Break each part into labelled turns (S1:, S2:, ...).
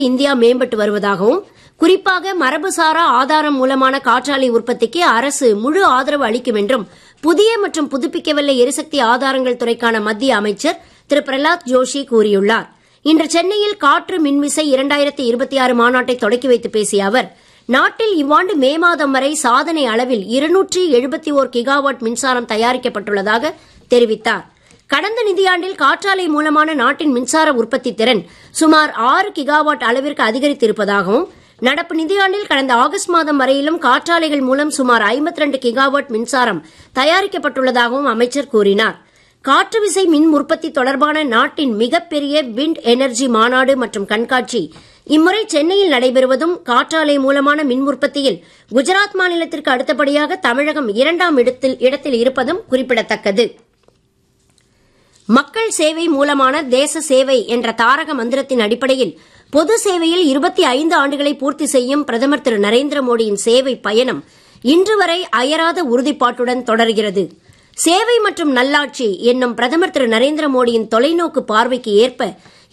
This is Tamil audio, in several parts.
S1: இந்தியா மேம்பட்டு வருவதாகவும், குறிப்பாக மரபுசாரா ஆதாரம் மூலமான காற்றாலை உற்பத்திக்கு அரசு முழு ஆதரவு அளிக்கும் என்றும் புதிய மற்றும் புதுப்பிக்கவல்ல எரிசக்தி ஆதாரங்கள் துறைக்கான மத்திய அமைச்சர் திரு பிரஹலாத் ஜோஷி கூறியுள்ளார். இன்று சென்னையில் காற்று மின்விசை 2026 மாநாட்டை தொடக்கி வைத்து பேசிய அவர், நாட்டில் இவ்வாண்டு மே மாதம் வரை சாதனை அளவில் 271 கிகாவாட் மின்சாரம் தயாரிக்கப்பட்டுள்ளதாக தெரிவித்தார். கடந்த நிதியாண்டில் காற்றாலை மூலமான நாட்டின் மின்சார உற்பத்தி திறன் சுமார் 6 கிகாவாட் அளவிற்கு அதிகரித்திருப்பதாகவும், நடப்பு நிதியாண்டில் கடந்த ஆகஸ்ட் மாதம் வரையிலும் காற்றாலைகள் மூலம் சுமார் 52 கிகாவாட் மின்சாரம் தயாரிக்கப்பட்டுள்ளதாகவும் அமைச்சர் கூறினார். காற்று விசை மின் உற்பத்தி தொடர்பான நாட்டின் மிகப்பெரிய விண்ட் எனர்ஜி மாநாடு மற்றும் கண்காட்சி இம்முறை சென்னையில் நடைபெறுவதும், காற்றாலை மூலமான மின் உற்பத்தியில் குஜராத் மாநிலத்திற்கு அடுத்தபடியாக தமிழகம் 2ஆம் இடத்தில் இருப்பதும் குறிப்பிடத்தக்கது. மக்கள் சேவை மூலமான தேச சேவை என்ற தாரக மந்திரத்தின் அடிப்படையில் பொது சேவையில் 25 ஆண்டுகளை பூர்த்தி செய்யும் பிரதமர் திரு நரேந்திர மோடியின் சேவை பயணம் இன்று வரை அயராத உறுதிப்பாட்டுடன் தொடர்கிறது. சேவை மற்றும் நல்லாட்சி என்னும் பிரதமர் திரு நரேந்திர மோடியின் தொலைநோக்கு பார்வைக்கு ஏற்ப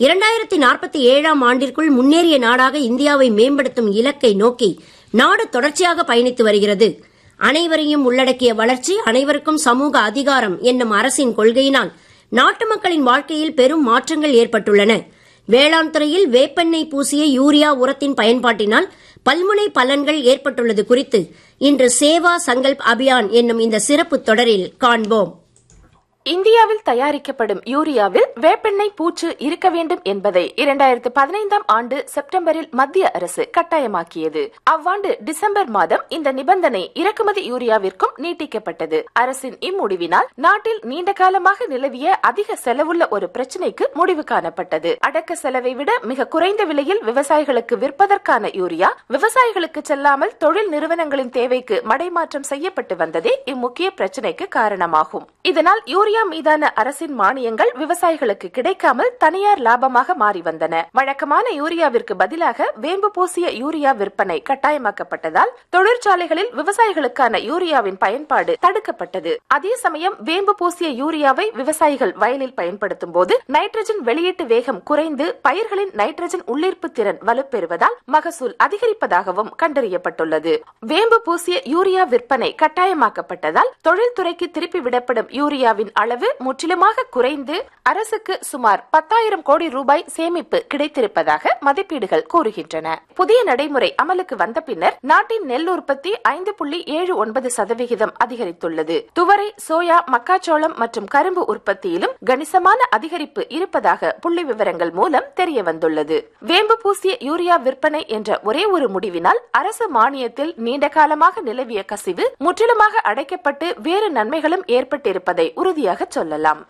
S1: 2047ஆம் ஆண்டிற்குள் முன்னேறிய நாடாக இந்தியாவை மேம்படுத்தும் இலக்கை நோக்கி நாடு தொடர்ச்சியாக பயணித்து வருகிறது. அனைவரையும் உள்ளடக்கிய வளர்ச்சி, அனைவருக்கும் சமூக அதிகாரம் என்னும் அரசின் கொள்கையினால் நாட்டு மக்களின் வாழ்க்கையில் பெரும் மாற்றங்கள் ஏற்பட்டுள்ளன. வேளாண் துறையில் வேப்பெண்ணெய் பூசிய யூரியா உரத்தின் பயன்பாட்டினால் பல்முனை பலன்கள் ஏற்பட்டுள்ளது குறித்து இன்று சேவா சங்கல்ப் அபியான் என்னும் இந்த சிறப்பு தொடரில் காண்போம்.
S2: இந்தியாவில் தயாரிக்கப்படும் யூரியாவில் வேப்பெண்ணெய் பூச்சு இருக்க வேண்டும் என்பதை 2015ஆம் ஆண்டு செப்டம்பரில் மத்திய அரசு கட்டாயமாக்கியது. அவ்வாண்டு டிசம்பர் மாதம் இந்த நிபந்தனை இறக்குமதி யூரியாவிற்கும் நீட்டிக்கப்பட்டது. அரசின் இம்முடிவினால் நாட்டில் நீண்ட காலமாக நிலவிய அதிக செலவுள்ள ஒரு பிரச்சினைக்கு முடிவு காணப்பட்டது. அடக்க செலவை விட மிக குறைந்த விலையில் விவசாயிகளுக்கு விற்பதற்கான யூரியா விவசாயிகளுக்கு செல்லாமல் தொழில் நிறுவனங்களின் தேவைக்கு மடைமாற்றம் செய்யப்பட்டு வந்ததே இம்முக்கிய பிரச்சினைக்கு காரணமாகும். இதனால் யூரியா மீதான அரசின் மானியங்கள் விவசாயிகளுக்கு கிடைக்காமல் தனியார் லாபமாக மாறி வந்தன. வழக்கமான யூரியாவிற்கு பதிலாக வேம்பு பூசிய யூரியா விற்பனை கட்டாயமாக்கப்பட்டதால் தொழிற்சாலைகளில் விவசாயிகளுக்கான யூரியாவின் பயன்பாடு தடுக்கப்பட்டது. அதே சமயம் வேம்பு பூசிய யூரியாவை விவசாயிகள் வயலில் பயன்படுத்தும் போது நைட்ரஜன் வெளியீட்டு வேகம் குறைந்து பயிர்களின் நைட்ரஜன் உள்ளீர்ப்பு திறன் வலுப்பெறுவதால் மகசூல் அதிகரிப்பதாகவும் கண்டறியப்பட்டுள்ளது. வேம்பு பூசிய யூரியா விற்பனை கட்டாயமாக்கப்பட்டதால் தொழில்துறைக்கு திருப்பி விடப்படும் யூரியாவின் அளவு முற்றிலுமாக குறைந்து அரசுக்கு சுமார் 10,000 கோடி ரூபாய் சேமிப்பு கிடைத்திருப்பதாக மதிப்பீடுகள் கூறுகின்றன. புதிய நடைமுறை அமலுக்கு வந்த பின்னர் நாட்டின் நெல் உற்பத்தி 5.79% அதிகரித்துள்ளது. துவரை, சோயா, மக்காச்சோளம் மற்றும் கரும்பு உற்பத்தியிலும் கணிசமான அதிகரிப்பு இருப்பதாக புள்ளி விவரங்கள் மூலம் தெரிய வந்துள்ளது. வேம்பு பூசிய யூரியா விற்பனை என்ற ஒரே ஒரு முடிவினால் அரசு மானியத்தில் நீண்ட காலமாக நிலவிய கசிவு முற்றிலுமாக அடைக்கப்பட்டு வேறு நன்மைகளும் ஏற்பட்டிருப்பதை உறுதியாக சொல்லலாம்.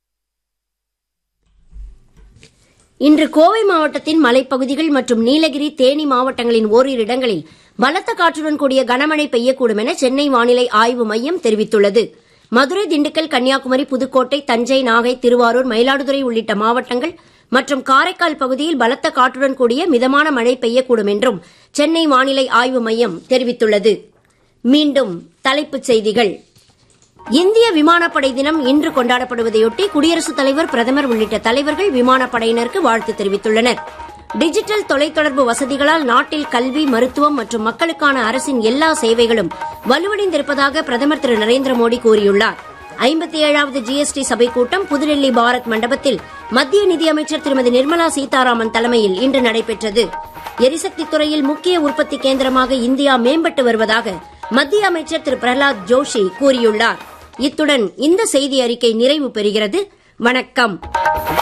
S1: இன்று கோவை மாவட்டத்தின் மலைப்பகுதிகள் மற்றும் நீலகிரி, தேனி மாவட்டங்களின் ஓரிரு இடங்களில் பலத்த காற்றுடன் கூடிய கனமழை பெய்யக்கூடும் என சென்னை வானிலை ஆய்வு மையம் தெரிவித்துள்ளது. மதுரை, திண்டுக்கல், கன்னியாகுமரி, புதுக்கோட்டை, தஞ்சை, நாகை, திருவாரூர், மயிலாடுதுறை உள்ளிட்ட மாவட்டங்கள் மற்றும் காரைக்கால் பகுதியில் பலத்த காற்றுடன் கூடிய மிதமான மழை பெய்யக்கூடும் என்றும் சென்னை வானிலை ஆய்வு மையம் தெரிவித்துள்ளது. மீண்டும் தலைப்புச் செய்திகள். இந்திய விமானப்படை தினம் இன்று கொண்டாடப்படுவதையொட்டி குடியரசுத் தலைவர், பிரதமர் உள்ளிட்ட தலைவர்கள் விமானப்படையினருக்கு வாழ்த்து தெரிவித்துள்ளனர். டிஜிட்டல் தொலைத்தொடர்பு வசதிகளால் நாட்டில் கல்வி, மருத்துவம் மற்றும் மக்களுக்கான அரசின் எல்லா சேவைகளும் வலுவடைந்திருப்பதாக பிரதமர் திரு நரேந்திர மோடி கூறியுள்ளார். 57வது ஜிஎஸ்டி சபை கூட்டம் புதுடெல்லி பாரத் மண்டபத்தில் மத்திய நிதியமைச்சர் திருமதி நிர்மலா சீதாராமன் தலைமையில் இன்று நடைபெற்றது. எரிசக்தி துறையில் முக்கிய உற்பத்தி கேந்திரமாக இந்தியா மேம்பட்டு வருவதாக மத்திய அமைச்சர் திரு பிரஹலாத் ஜோஷி கூறியுள்ளார். இத்துடன் இந்த செய்தி அறிக்கை நிறைவு பெறுகிறது. வணக்கம்.